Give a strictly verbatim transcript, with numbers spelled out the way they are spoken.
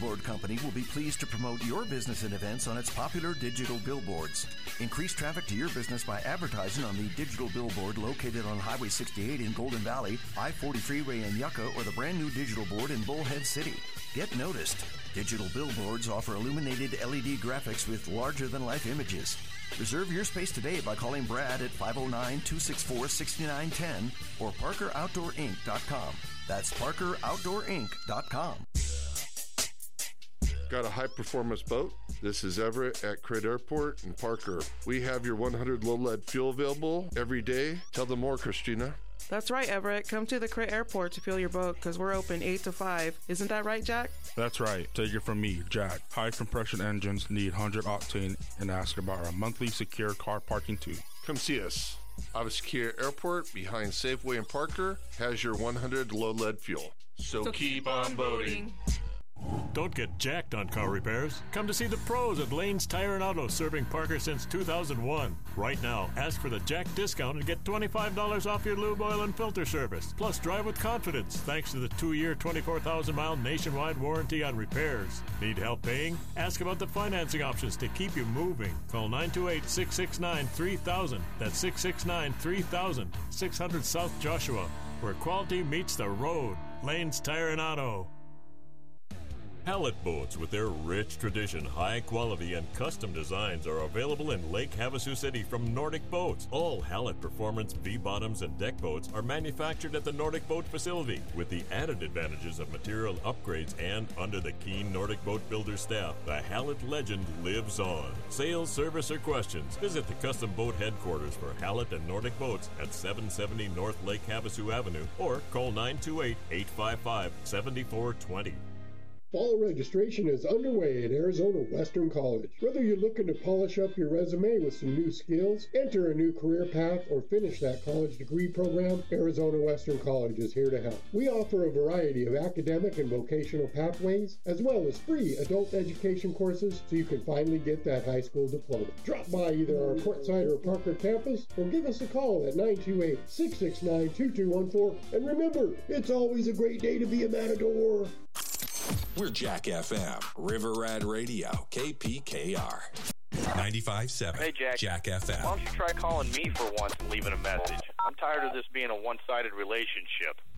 Billboard Company will be pleased to promote your business and events on its popular digital billboards. Increase traffic to your business by advertising on the digital billboard located on Highway sixty-eight in Golden Valley, I forty Freeway in Yucca, or the brand new digital board in Bullhead City. Get noticed. Digital billboards offer illuminated L E D graphics with larger-than-life images. Reserve your space today by calling Brad at five oh nine, two six four, six nine one oh or Parker Outdoor Inc dot com. That's Parker Outdoor Inc dot com. Got a high-performance boat? This is Everett at Crit Airport in Parker. We have your one hundred low-lead fuel available every day. Tell them more, Christina. That's right, Everett. Come to the Crit Airport to fuel your boat because we're open eight to five. Isn't that right, Jack? That's right. Take it from me, Jack. High-compression engines need one hundred octane and ask about our monthly secure car parking too. Come see us. Avaskia Airport, behind Safeway in Parker, has your one hundred low-lead fuel. So, so keep on boating. Don't get jacked on car repairs. Come to see the pros at Lane's Tire and Auto, serving Parker since two thousand one. Right now, ask for the Jack discount and get twenty-five dollars off your lube oil and filter service. Plus, drive with confidence thanks to the two-year, twenty-four thousand mile nationwide warranty on repairs. Need help paying? Ask about the financing options to keep you moving. Call nine two eight, six six nine, three thousand. That's six six nine, three thousand. six hundred South Joshua, where quality meets the road. Lane's Tire and Auto. Hallett Boats, with their rich tradition, high quality, and custom designs, are available in Lake Havasu City from Nordic Boats. All Hallett Performance V-bottoms and deck boats are manufactured at the Nordic Boat facility with the added advantages of material upgrades, and under the keen Nordic Boat Builder staff, the Hallett legend lives on. Sales, service, or questions, visit the custom boat headquarters for Hallett and Nordic Boats at seven seventy North Lake Havasu Avenue or call nine two eight, eight five five, seven four two zero. Fall registration is underway at Arizona Western College. Whether you're looking to polish up your resume with some new skills, enter a new career path, or finish that college degree program, Arizona Western College is here to help. We offer a variety of academic and vocational pathways, as well as free adult education courses, so you can finally get that high school diploma. Drop by either our Quartzsite or Parker campus, or give us a call at nine two eight, six six nine, two two one four. And remember, it's always a great day to be a Matador. We're Jack F M, River Rad Radio, K P K R. ninety-five point seven. Hey, Jack. Jack F M. Why don't you try calling me for once and leaving a message? I'm tired of this being a one-sided relationship.